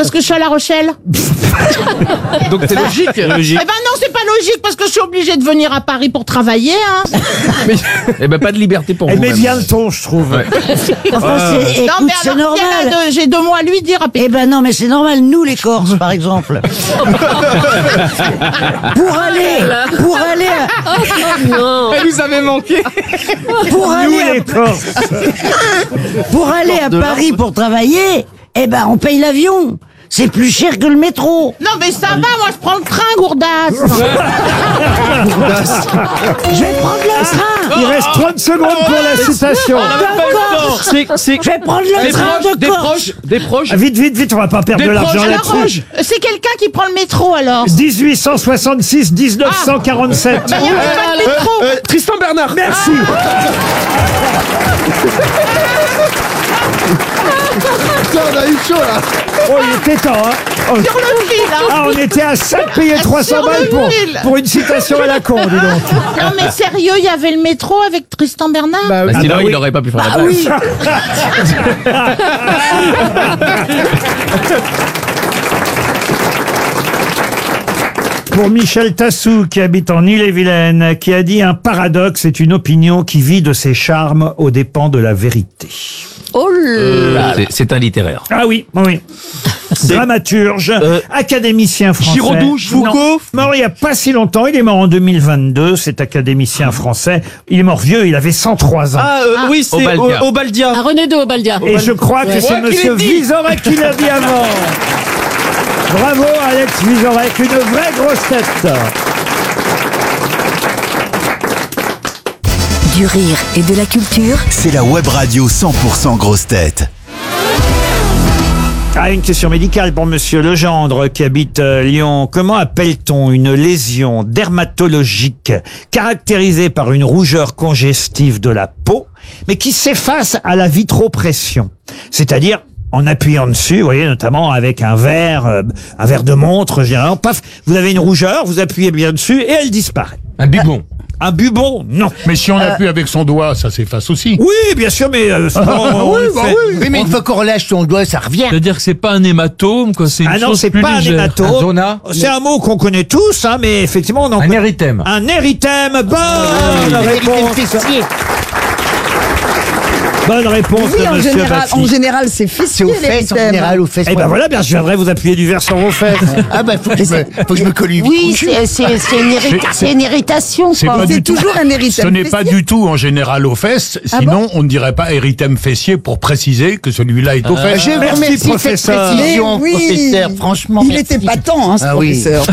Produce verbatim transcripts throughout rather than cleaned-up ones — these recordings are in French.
Parce que je suis à La Rochelle. Donc c'est logique. Logique. Eh ben non, c'est pas logique parce que je suis obligée de venir à Paris pour travailler. Hein. Mais, eh ben pas de liberté pour Elle vous. met même. bien le ton, je trouve. Enfin, c'est, écoute, Non mais c'est alors, quel a normal. de- j'ai deux mots à lui dire. Eh ben non, mais c'est normal, nous les Corses, par exemple. pour aller, pour aller, à- Elle nous avait manqué. pour aller, Nous, à- les Corses. pour aller à Paris pour travailler, eh ben on paye l'avion. C'est plus cher que le métro. Non mais ça va, moi je prends le train, Gourdas. Je vais prendre le train. Il reste trente secondes pour la citation. C'est, c'est, Je vais prendre le des train proches, de des Corse. proches, des proches. Ah, vite, vite, vite, on va pas perdre Des de l'argent proches, La là-dessus. Roche, c'est quelqu'un qui prend le métro alors. dix-huit cent soixante-six, dix-neuf cent quarante-sept. Il n'y a pas de métro. Euh, Tristan Bernard. Merci. On a eu chaud là. Oh, il était temps, hein. Oh, Sur le fil, hein. ah, on était à cinq payer trois cents Sur le balles pour, fil. pour une citation à la con, dis donc. Non mais sérieux, il y avait le métro avec Tristan Bernard. Bah, Ah, sinon bah il oui. n'aurait pas pu faire Ah la blague. oui. Pour Michel Tassou, qui habite en Ille-et-Vilaine, qui a dit un paradoxe est une opinion qui vit de ses charmes aux dépens de la vérité. Oh là. C'est- C'est un littéraire. Ah oui, oui. Dramaturge, Euh, académicien français. Giraudoux, Foucault. Non, mort il n'y a pas si longtemps, il est mort en deux mille vingt-deux, cet académicien français. Il est mort vieux, il avait cent trois ans. Ah, euh, oui, c'est Obaldia. O- Obaldia. Ah, René de Obaldia. Et je crois que c'est Ouais, qu'il monsieur l'ait dit. Vizorek qui l'a dit avant. Bravo Alex Vizorek, une vraie grosse tête. Du rire et de la culture. C'est la web radio cent pour cent grosse tête. Ah, une question médicale pour monsieur Legendre qui habite euh, Lyon. Comment appelle-t-on une lésion dermatologique caractérisée par une rougeur congestive de la peau, mais qui s'efface à la vitropression? C'est-à-dire en appuyant dessus, vous voyez, notamment avec un verre, euh, un verre de montre, généralement, paf, vous avez une rougeur, vous appuyez bien dessus et elle disparaît. Un bubon. Un bubon, non. Mais si on appuie avec son doigt, ça s'efface aussi. Oui, bien sûr, mais euh, souvent, on le fait. Oui, mais une fois qu'on relâche son doigt, ça revient. C'est-à-dire que c'est pas un hématome, quoi. C'est une Ah non, chose c'est plus pas un légère. hématome. Un zona. C'est un mot qu'on connaît tous, hein, mais effectivement, on en Un connaît- érythème. Un érythème. Bonne réponse. Bonne réponse Oui, de en monsieur général, Bassi. en général, c'est C'est fessier, aux fesses en l'érythème. général, aux fesses. Eh ben voilà, bien, je viendrai vous appuyer du verre sur vos fesses. Ah bah faut que je me, faut que je me colle une Oui, couche. c'est c'est- c'est une, irrita- c'est une irritation. C'est quoi. pas C'est du tout. toujours un érythème Ce n'est pas fessier. du tout en général aux fesses, sinon on ne dirait pas érythème fessier pour préciser que celui-là est aux Je fesses. vous Merci, remercie de cette professeur. précision, Mais oui. professeur. Franchement, Il merci. était pas temps, hein, ce Ah oui. professeur.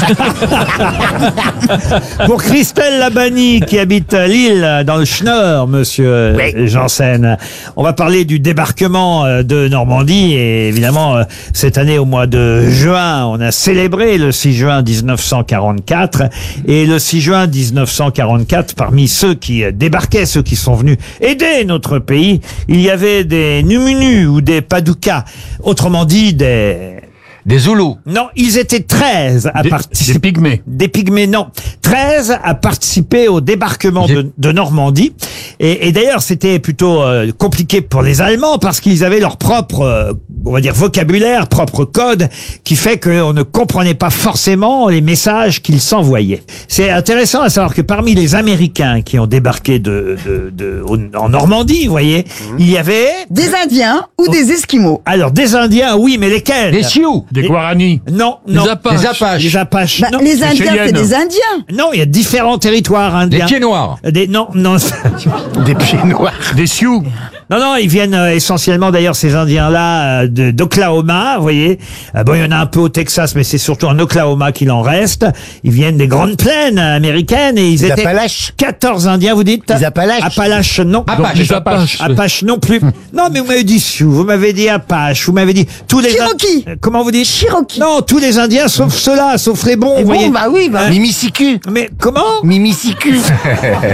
Pour Christelle Labani, qui habite à Lille, dans le Schnorr, monsieur Oui. Janssen. On va parler du débarquement euh, de Normandie. Et évidemment, euh, cette année, au mois de juin, on a célébré le six juin mille neuf cent quarante-quatre. Et le six juin mille neuf cent quarante-quatre, parmi ceux qui euh, débarquaient, ceux qui sont venus aider notre pays, il y avait des Numunus ou des Padoukas. Autrement dit, des... Des Zoulous. Non, ils étaient treize à Des, participer. des pygmées. Des pygmées, non. treize à participer au débarquement J'ai- de, de Normandie. Et, et d'ailleurs, c'était plutôt euh, compliqué pour les Allemands parce qu'ils avaient leur propre, euh, on va dire, vocabulaire, propre code, qui fait qu'on ne comprenait pas forcément les messages qu'ils s'envoyaient. C'est intéressant à savoir que parmi les Américains qui ont débarqué de, de, de, au- en Normandie, vous voyez, il y avait... Des Indiens ou des Esquimaux. Alors, des Indiens, oui, mais lesquels? Des Sioux. Des Guaranis. Non, Les non. Apaches. Des Apaches. Les Apaches. Bah, non. les Indiens, c'est Cheyennes. des Indiens. Non, il y a différents territoires Des indiens. pieds noirs. Des, non, non, Des pieds noirs. Des Sioux. non, non, ils viennent euh, essentiellement d'ailleurs ces Indiens-là euh, de- d'Oklahoma, vous voyez. Euh, bon, il y en a un peu au Texas, mais c'est surtout en Oklahoma qu'il en reste. Ils viennent des grandes plaines américaines et ils Les étaient Appalaches. quatorze Indiens, vous dites? Les Appalaches. Appalaches, non. Apaches. Les Apaches. Apaches non plus. Non, mais vous m'avez dit Sioux, vous m'avez dit Apache, vous m'avez dit tous les... Cherokee. Euh, Comment vous dites? Cherokee. Non, tous les Indiens sauf ceux-là, sauf les bons, vous Bon, voyez. bah oui, bah. Mimicicu. Mais comment? Mimicicu.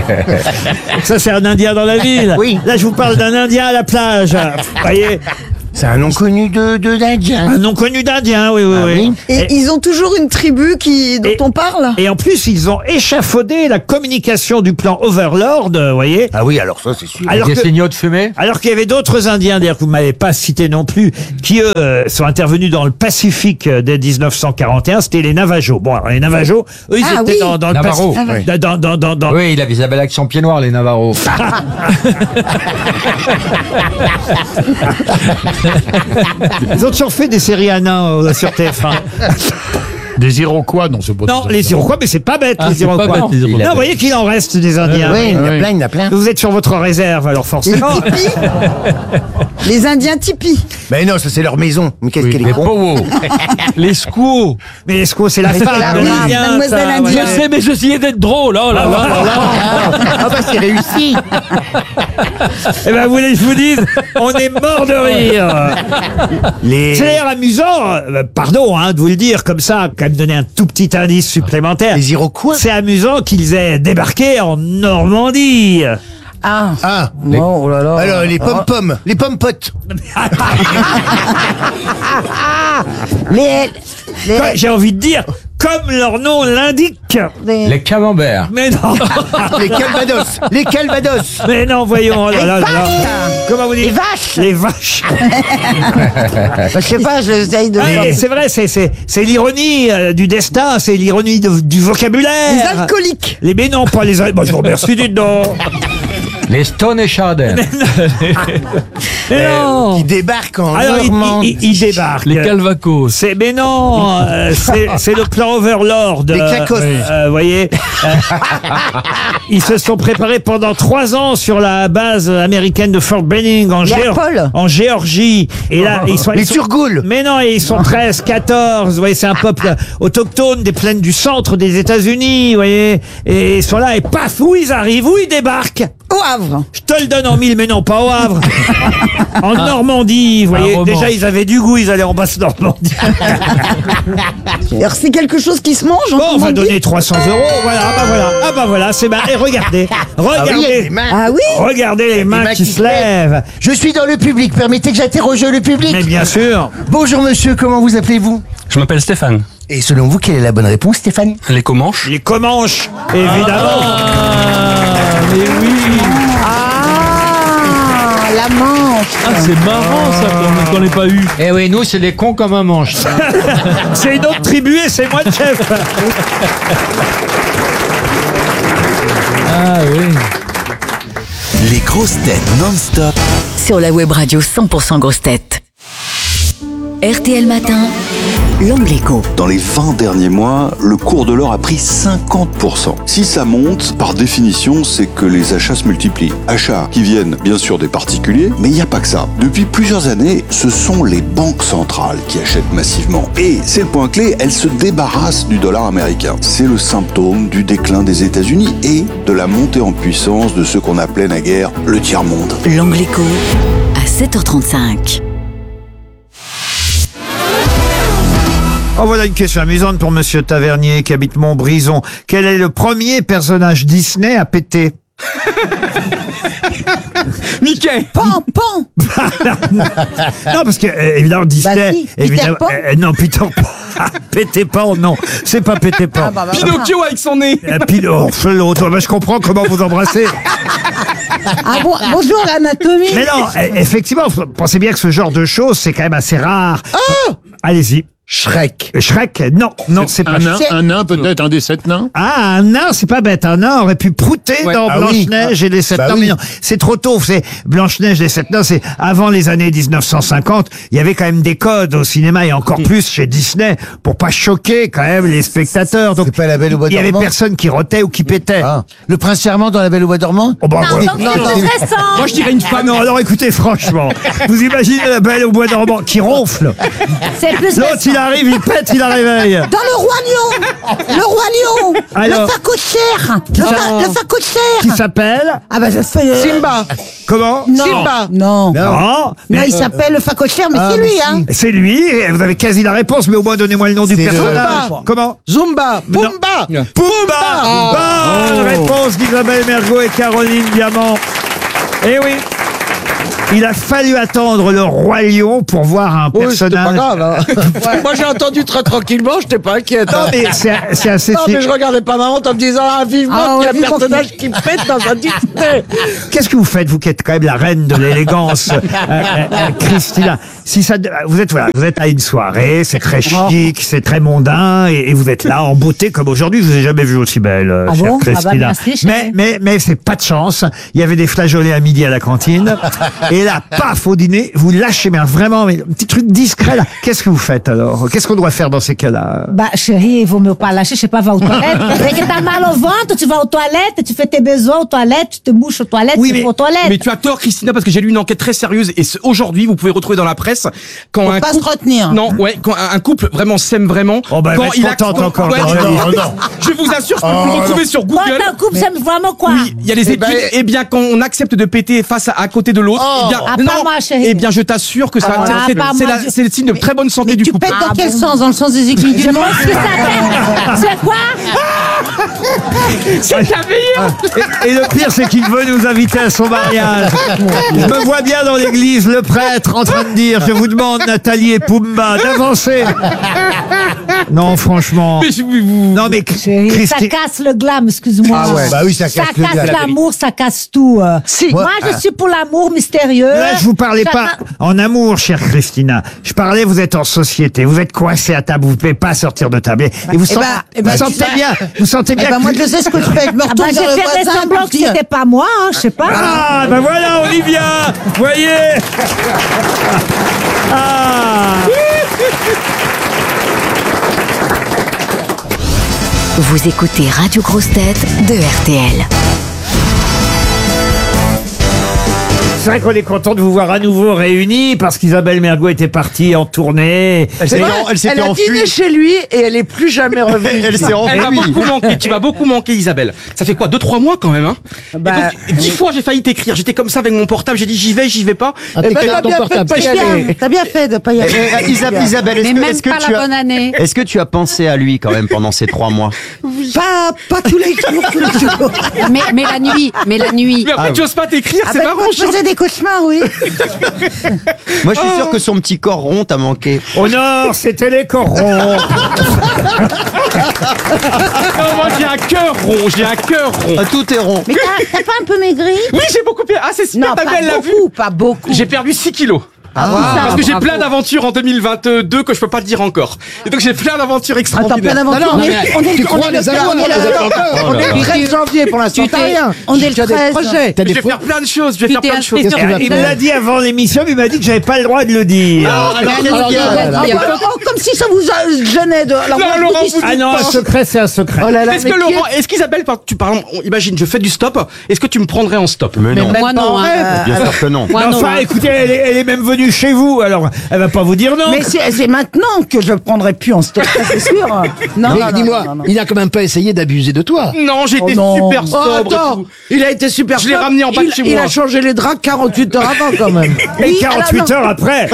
Ça, c'est un Indien dans la ville. Oui. Là, je vous parle d'un Indien à la plage. Vous voyez, C'est un nom connu de de- d'Indien. Un nom connu d'Indien, oui, oui, Ah oui. oui. Et, Et- ils ont toujours une tribu qui dont Et- on parle. Et en plus, ils ont échafaudé la communication du plan Overlord, euh, vous voyez. Ah oui, alors ça c'est sûr. Alors Des que- signaux de fumée. Alors qu'il y avait d'autres Indiens, d'ailleurs, que vous m'avez pas cité non plus, qui eux euh, sont intervenus dans le Pacifique euh, dès dix-neuf cent quarante et un. C'était les Navajos. Bon, alors les Navajos, eux, ils Ah étaient oui. dans, dans le Navarro. Pacifique. Ah Dans, dans, dans, dans- Oui, il avait sa belle accent pied noir, les Navarros. Ils ont toujours fait des séries à nains euh, sur T F un. Des Iroquois, non, c'est pas Non, tout à les fait. Iroquois, mais c'est pas bête, Ah, les c'est pas Iroquois. bête, les Iroquois. Non, vous voyez qu'il en reste des Indiens. Oui, il y en a oui. plein, il y en a plein. Vous êtes sur votre réserve, alors Les forcément. tipis. Les Indiens tipis. Mais non, ça c'est leur maison. Mais qu'est-ce Oui, qu'elle est Les con. powwows. Les squaws. Mais est-ce que c'est la femme la de femme, l'Indien, mademoiselle ça, indienne. Je ouais. sais, mais j'essayais d'être drôle. Oh là là là là. Ah bah c'est réussi. Eh ben, vous voulez que je vous dise, on est mort de rire. Les C'est d'ailleurs amusant, euh, pardon hein, de vous le dire comme ça, quand même donner un tout petit indice supplémentaire. les Iroquois. C'est amusant qu'ils aient débarqué en Normandie. Ah. Ah. Oh là là. Alors les pom pom, les pom potes. Les, les, Quoi, j'ai envie de dire, comme leur nom l'indique. les- Les camemberts. Mais non, Les Calvados. Les Calvados. mais non, voyons. oh là là là là. Comment vous dites les vaches. Les vaches. Bah, je sais pas, j'essaye de. Ah, et c'est vrai, c'est c'est c'est l'ironie euh, du destin, c'est l'ironie de- du vocabulaire. Les alcooliques. Les mais non, pas les. al- Bon, je vous remercie, dites donc. Les Stone et Chardin. Mais non. Qui débarquent en Alors, il, Normandie. il- il débarque. Les Calvacos. C'est mais non, euh, c'est c'est le plan Overlord. Les euh, Clacos. euh, Vous voyez, euh, ils se sont préparés pendant trois ans sur la base américaine de Fort Benning en, Géor- Paul. en Géorgie. Et là, ils sont Les ils sont- Turgoules. Mais non, et ils sont treize, quatorze. Vous voyez, c'est un peuple autochtone des plaines du centre des États-Unis. Vous voyez, et ils sont là et paf, où ils arrivent, où ils débarquent. Au Havre. Je te le donne en mille, mais non, pas au Havre. En Normandie, vous voyez. roman. Déjà, ils avaient du goût, ils allaient en Basse-Normandie. Alors c'est quelque chose qui se mange en Bon, on va Normandie. donner trois cents euros. Voilà, ah bah voilà, ah bah voilà, c'est ma... Et regardez, Ah oui, il y a regardez, des mains. Ah oui. regardez les mains mains qui qui se se lèvent. lèvent. Je suis dans le public. Permettez que j'interroge le public. Mais bien sûr. Bonjour monsieur, comment vous appelez-vous? Je m'appelle Stéphane. Et selon vous, quelle est la bonne réponse, Stéphane? Les Comanches. Les Comanches, évidemment. Ah, mais oui. Ah, la Manche. Ah, c'est marrant ça qu'on qu'on n'ait pas eu. Eh oui, nous, c'est les cons comme un manche. C'est une autre tribu et c'est moi le chef. Ah oui. Les grosses têtes non-stop. Sur la web radio cent pour cent grosses têtes. R T L Matin, l'angle écho. Dans les vingt derniers mois, le cours de l'or a pris cinquante pour cent. Si ça monte, par définition, c'est que les achats se multiplient. Achats qui viennent bien sûr des particuliers, mais il n'y a pas que ça. Depuis plusieurs années, ce sont les banques centrales qui achètent massivement. Et c'est le point clé, elles se débarrassent du dollar américain. C'est le symptôme du déclin des États-Unis et de la montée en puissance de ce qu'on appelait naguère le tiers-monde. L'angle écho à sept heures trente-cinq. Oh, voilà une question amusante pour Monsieur Tavernier qui habite Montbrison. Quel est le premier personnage Disney à péter? Mickey. Pan, pan. Non, parce que euh, évidemment Disney, Bah si, Peter évidemment, Pan. euh, non Peter Pan, Péter Pan, non, c'est pas Péter Pan. Ah, bah, bah, Pinocchio avec son nez. Euh, Pino, oh, l'autre, bah, je comprends comment vous embrassez. Ah bon, bonjour l'anatomie. Mais non, eh, effectivement, vous pensez bien que ce genre de choses, c'est quand même assez rare. Allez-y. Shrek. Shrek, non, non, c'est pas Un nain, Shrek. un nain peut-être, un des sept nains. Ah, un nain, c'est pas bête. Un nain aurait pu prouter Ouais. dans Ah oui. Blanche-Neige et les Sept Bah Nains. oui. Mais non, c'est trop tôt. C'est Blanche-Neige et les Sept Nains, c'est avant les années dix-neuf cent cinquante. Il y avait quand même des codes au cinéma et encore plus chez Disney pour pas choquer quand même les spectateurs. Donc, C'est pas La Belle au Bois il y avait dormant personne qui rotait ou qui pétait. Ah. Le prince charmant dans La Belle au Bois dormant? Oh, bah, voilà. Moi je dirais une Ah femme. non, alors écoutez, franchement, vous imaginez la Belle au Bois dormant qui ronfle. C'est plus L'autre, il arrive, il pète, il la réveille. Dans le roi lion. Le roi lion. Alors. Le facochère. Le, fa le Qui facochère. s'appelle Ah bah je fais. euh, Simba. Comment Non. Simba. Non. Non, Non, mais il s'appelle le facochère, mais Ah, c'est lui, mais hein. c'est lui, et vous avez quasi la réponse, mais au moins donnez-moi le nom du C'est le- personnage. Zumba. Comment Zumba. Pumba. Pumba. Bonne réponse d'Isabelle Mergo et Caroline Diamant. Eh oui. Il a fallu attendre le roi lion pour voir un Oui, c'était personnage. pas grave. Hein. Moi, j'ai entendu très tranquillement, j'étais pas inquiète. Non, mais c'est c'est assez. Non, mais je regardais pas ma honte en me disant, ah, vivement Ah, qu'il y a ouais, un personnage qui me pète dans un Disney. Qu'est-ce que vous faites, vous qui êtes quand même la reine de l'élégance, euh, euh, euh, Christina? Si ça, vous êtes voilà, vous êtes à une soirée, c'est très chic, c'est très mondain, et, et vous êtes là en beauté comme aujourd'hui. Je vous ai jamais vu aussi belle, euh, Ah chère bon? Ah bah, Christina. merci, chérie. mais mais mais c'est pas de chance. Il y avait des flageolets à midi à la cantine, et là, paf, au dîner, vous lâchez, mais vraiment, mais un petit truc discret là. Qu'est-ce que vous faites alors? Qu'est-ce qu'on doit faire dans ces cas-là? Bah, chérie, il vaut mieux pas lâcher, je sais pas, va aux toilettes. Dès que t'as mal au ventre, tu vas aux toilettes, tu fais tes besoins aux toilettes, tu te mouches aux toilettes, Oui, tu mais- vas aux toilettes. Mais tu as tort, Christina, parce que j'ai lu une enquête très sérieuse et ce- aujourd'hui, vous pouvez retrouver dans la presse quand un pas couple, se retenir. non, ouais, quand un un couple vraiment s'aime vraiment, Oh, bah, elle quand va être il a, contente quand- encore, ouais, non, je- non, non. je vous assure, je peux Oh, vous le retrouver sur Quand Google. un couple, c'est vraiment quoi? Oui, il y a les Eh études. ben, Eh bien, quand on accepte de péter face à, à côté de l'autre, Oh. eh bien, Ah, pas moi, chérie. eh bien, je t'assure que ça, Ah, c'est, pas c'est moi, la- je- c'est le signe de très bonne santé du Tu couple. pètes Ah, dans quel bon. sens? Dans le sens des équilibres Je pense que ça fait. C'est quoi? C'est la meilleure. Et, et le pire, c'est qu'il veut nous inviter à son mariage. Je me vois bien dans l'église, le prêtre en train de dire, je vous demande, Nathalie et Pumba, d'avancer. Non, franchement. Mais je- vous- Non, mais Chérie, ça Christine. casse le glam, excuse-moi. Ah ouais. Bah oui, ça casse le glam. l'amour, ça casse tout. euh. Moi, je suis pour l'amour mystérieux. Là, je vous parlais pas Chacun- en amour, chère Christina. Je parlais, vous êtes en société, vous êtes coincé à table, vous pouvez pas sortir de table. Et vous, Eh sent- ben, eh ben, vous tu sentez sais- bien, vous sentez bien Eh ben, que- moi, je sais ce que je fais. Je me Ah bah, retourne j'ai vers le fait des voisin semblants pour que dire, c'était pas moi, hein, je sais pas. Ah, ben voilà, Olivia, voyez. Ah. Vous écoutez Radio Grosse Tête de R T L. C'est vrai qu'on est content de vous voir à nouveau réunis parce qu'Isabelle Mergo était partie en tournée. Elle C'est s'était vrai, en- elle s'était elle a enfuie. dîné chez lui et elle est plus jamais revenue. Elle s'est Elle va enfuie. beaucoup manquer, tu vas beaucoup manquer Isabelle. Ça fait quoi, deux, trois mois quand même, hein? Bah, Et donc, dix fois j'ai failli t'écrire, j'étais comme ça avec mon portable, j'ai dit j'y vais, j'y vais pas. Eh ben, t'as bien fait de pas y aller. T'as bien fait de pas y aller. Eh, Isabelle, Isabelle, est-ce Mais que, même est-ce que pas tu la as, bonne année. est-ce que tu as pensé à lui quand même pendant ces trois mois? Pas, pas tous les jours, tous les jours. Mais, mais la nuit, mais la nuit. Mais après, tu oses pas t'écrire, Ah c'est bah, marrant. quand je faisais des cauchemars, oui. Moi, je suis sûr que son petit corps rond t'a manqué. Au nord, c'était les corons. Non, moi j'ai un cœur rond, j'ai un cœur rond. Ah, tout est rond. Mais t'as t'as pas un peu maigri? Oui, j'ai beaucoup perdu. Ah, c'est super, Non, ta pas belle l'a vu. beaucoup, pas beaucoup. J'ai perdu six kilos. Ah, Parce que j'ai bravo. plein d'aventures en deux mille vingt-deux que je peux pas te dire encore. Et donc j'ai plein d'aventures Attends, plein extraordinaires. d'aventures. On est- on est- on est le treize, on est le- on est le treize janvier pour l'instant. Tu T'as t'es- rien. On est le tu as des treize. projets. Je vais faire plein de choses, je vais Tu faire t'es plein de choses. inscrit sur Il me l'a dit avant l'émission, mais il m'a dit que j'avais pas le droit de le dire. Ah, bah, oh, comme si ça vous a- gênait de. Alors, Non, moi, je Laurent, vous dis- vous Ah non, un secret, c'est un secret. Oh là là, Est-ce mais que qui est- Laurent, est-ce qu'Isabelle, par- tu parles, on- imagine, je fais du stop, est-ce que tu me prendrais en stop? Mais non. Moi non. hein. Bien sûr que non. Moi Mais non. enfin, hein. écoutez, elle est, elle est même venue chez vous, alors elle va pas vous dire non. Mais c'est c'est maintenant que je prendrai plus en stop, ça, c'est sûr. Non, non, non, dis-moi, non, non. il n'a quand même pas essayé d'abuser de toi. Non, j'étais Oh non. super Oh, sobre. et attends, tout. il a été super Je l'ai sobre. ramené en bas de Il- chez Il moi. a changé les draps quarante-huit heures avant quand même. Et Oui, quarante-huit alors, non. heures après.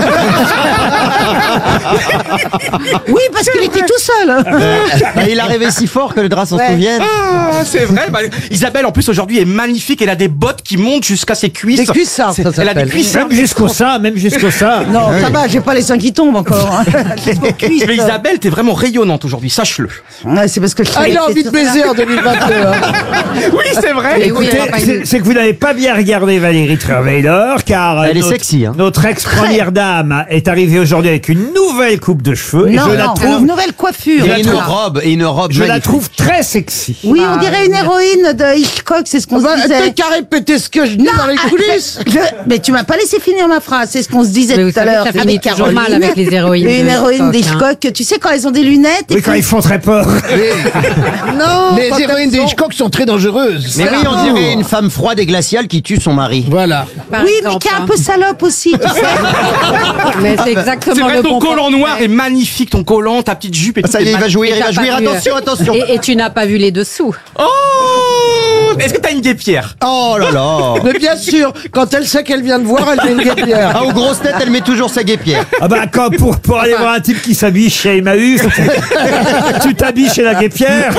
Oui, parce qu'il était tout seul. Bah, il a rêvé si fort que le drap s'en Ouais. souvienne. Ah, c'est vrai. Bah, Isabelle, en plus, aujourd'hui, est magnifique. Elle a des bottes qui montent jusqu'à ses cuisses. Des cuissards, C'est- ça Elle a des s'appelle. cuissards. Même jusqu'au sein, même jusqu'au sein. Non, ça va, j'ai pas les seins qui tombent encore. hein. Jusqu'aux cuisses. Mais Isabelle, t'es vraiment rayonnante aujourd'hui, sache-le. Ouais, c'est parce que je Ah, il a envie de baiser en deux mille vingt-deux. hein. Oui, c'est vrai. Et oui, Écoutez, elle a pas c'est une- c'est que vous n'avez pas bien regardé Valérie Trierweiler, car Elle est notre, sexy, hein. notre ex-première dame est arrivée aujourd'hui avec une nouvelle coupe de cheveux. et Non, je la non, trouve, une nouvelle coiffure. Et une Voilà. robe, et une robe je la magnifique. trouve très sexy. Oui, on dirait une héroïne de Hitchcock, c'est ce qu'on se disait. T'as qu'à répéter ce que je dis dans les coulisses. Je- Mais tu m'as pas laissé finir ma phrase, c'est ce qu'on se disait Mais vous tout à savez, l'heure. ça C'est finit des toujours Caroline. mal avec les héroïnes Et une de héroïne Hitchcock, hein. d'Hitchcock, tu sais, quand elles ont des lunettes. et Oui, quand puis- ils font très peur. Non, Les quand héroïnes elles des ont- Hitchcock sont très dangereuses. Mais oui, on dirait une femme froide et glaciale qui tue son mari. Voilà. Par Oui, mais exemple, qui est un hein. peu salope aussi, tu sais. Mais c'est exactement C'est vrai, le ton bon collant portrait. noir est magnifique, ton collant, ta petite jupe et tout. Ça y est, est il va magnifique. jouir, Et il va t'as jouir. pas vu, euh, Attention, attention. Et, et tu n'as pas vu les dessous. Oh! Est-ce que t'as une guêpière? Oh là là. Mais bien sûr, quand elle sait qu'elle vient de voir, elle met une guêpière. Ah, aux grosses têtes, elle met toujours sa guêpière. Ah bah quand pour, pour aller voir un type qui s'habille chez Emmaüs, tu t'habilles chez la guêpière.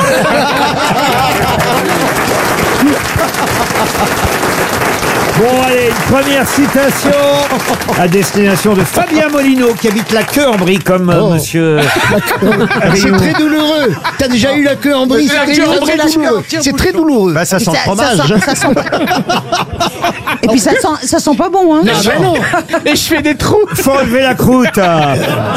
Bon, allez, une première citation à destination de Fabien Molyneux, qui habite la queue en brie, comme euh, Oh. monsieur. C'est très douloureux. T'as déjà eu la queue en brie. C'est la C'est queue en très brie, douloureux. tiens, C'est très douloureux. Bah, ça sent le Ça- fromage. ça sent- ça sent pas- Et puis ça sent, ça sent pas bon, hein. Ah, bah non. Et je fais des trous. Faut enlever la croûte.